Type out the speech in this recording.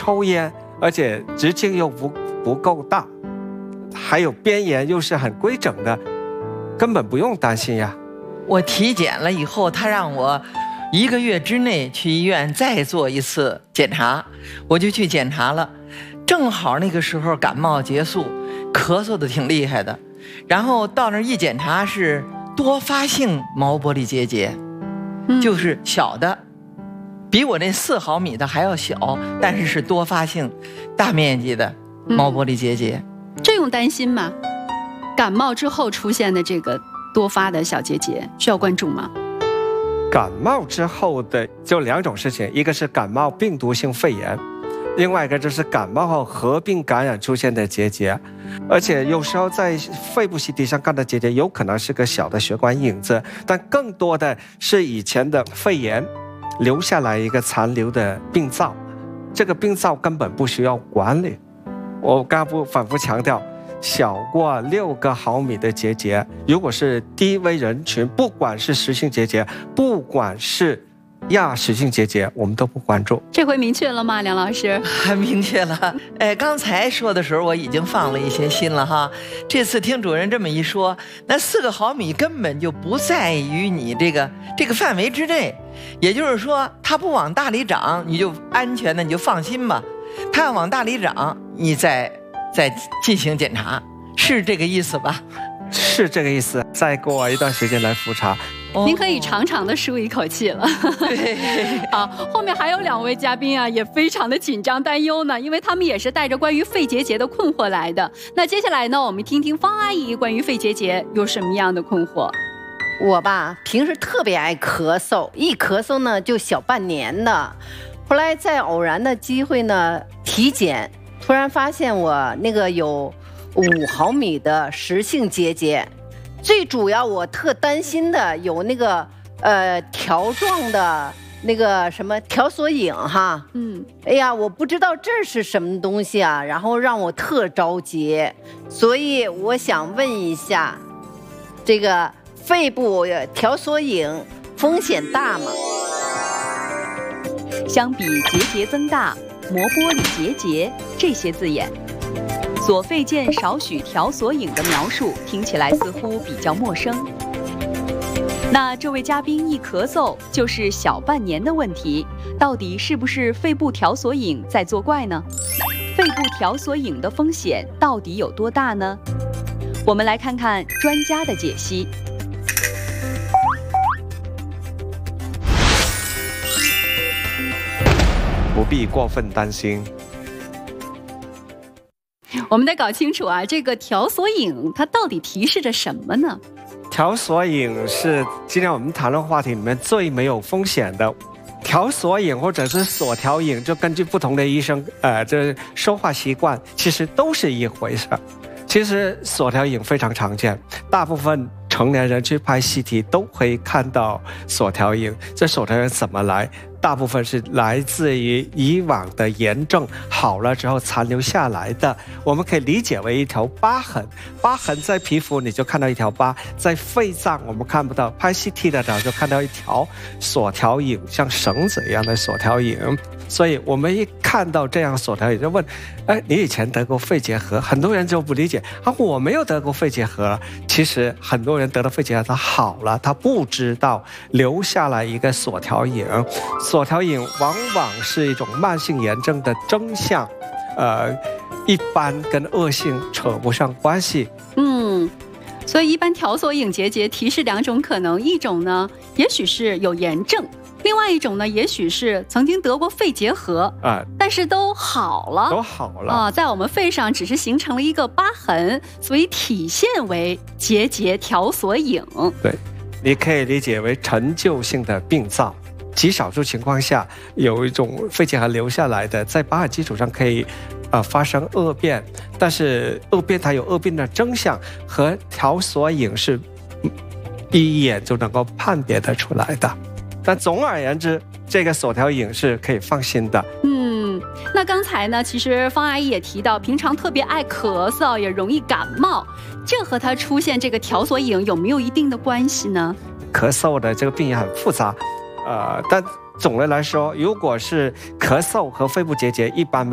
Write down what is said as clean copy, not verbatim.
抽烟，而且直径又不够大，还有边沿又是很规整的，根本不用担心呀。 我体检了以后，他让我1个月之内去医院再做一次检查，我就去检查了。正好那个时候感冒结束，咳嗽的挺厉害的，然后到那儿一检查是多发性毛玻璃结节，就是小的，比我那4毫米的还要小，但是是多发性大面积的毛玻璃结节。 这用担心吗？感冒之后出现的这个多发的小结节需要关注吗？ 感冒之后的就2种事情，一个是感冒病毒性肺炎，另外一个就是感冒后合并感染出现的结节，而且有时候在肺部 CT 上看的结节有可能是个小的血管影子，但更多的是以前的肺炎留下来一个残留的病灶，这个病灶根本不需要管理。我刚刚反复强调，小过6个毫米的结节，如果是低危人群，不管是实性结节，不管是亚实性结节，我们都不关注。 这回明确了吗，梁老师？ 还明确了。刚才说的时候我已经放了一些心了哈。这次听主任这么一说，那4个毫米根本就不在于你这个范围之内，也就是说，它不往大里长，你就安全的，你就放心吧。它要往大里长，你再进行检查，是这个意思吧？ 是这个意思。再过一段时间来复查。 您可以长长的舒一口气了。好，后面还有2位嘉宾啊，也非常的紧张担忧呢，因为他们也是带着关于肺结节的困惑来的。那接下来呢，我们听听方阿姨关于肺结节有什么样的困惑。 我吧，平时特别爱咳嗽，一咳嗽呢就小半年的。后来在偶然的机会呢体检，突然发现我那个有5毫米的实性结节。最主要我特担心的有那个条状的那个什么条索引哈，哎呀，我不知道这是什么东西啊，然后让我特着急，所以我想问一下，这个肺部条索引风险大吗？ 相比结节增大、膜玻璃结节这些字眼，左肺见少许条索引的描述听起来似乎比较陌生。那这位嘉宾一咳嗽就是小半年的问题，到底是不是肺部条索引在作怪呢？肺部条索引的风险到底有多大呢？我们来看看专家的解析。 不必过分担心。 我们得搞清楚啊，这个条索引它到底提示着什么呢？ 条索引是今天我们谈论话题里面最没有风险的。条索引或者是索条引，就根据不同的医生这说话习惯，其实都是一回事。其实索条引非常常见，大部分成年人去拍 CT 都会看到索条引。这索条引怎么来？大部分是来自于以往的炎症好了之后残留下来的，我们可以理解为一条疤痕。疤痕在皮肤你就看到一条疤，在肺脏我们看不到，拍 CT 的时候就看到一条索条引，像绳子一样的索条引。所以我们一看到这样索条引就问，你以前得过肺结核？很多人就不理解啊，我没有得过肺结核。其实很多人得了肺结核他好了，他不知道留下来一个索条引。索条引往往是一种慢性炎症的征象，一般跟恶性扯不上关系。 所以一般条索引结节提示2种可能，一种呢也许是有炎症，另外一种呢也许是曾经得过肺结核但是都好了，在我们肺上只是形成了一个疤痕，所以体现为结节条索引。 对，你可以理解为陈旧性的病灶。极少数情况下有一种肺结核留下来的，在疤痕基础上可以发生恶变，但是恶变它有恶变的征象，和条索引是一眼就能够判别得出来的。但总而言之，这个索条引是可以放心的。 那刚才呢，其实方阿姨也提到，平常特别爱咳嗽，也容易感冒，这和她出现这个条索引有没有一定的关系呢？ 咳嗽的这个病也很复杂，但总的来说，如果是咳嗽和肺部结节，一般